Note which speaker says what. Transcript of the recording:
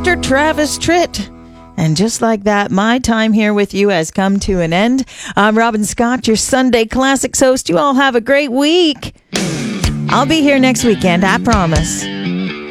Speaker 1: Mr. Travis Tritt. And just like that, my time here with you has come to an end. I'm Robin Scott, your Sunday Classics host. You all have a great week. I'll be here next weekend, I promise.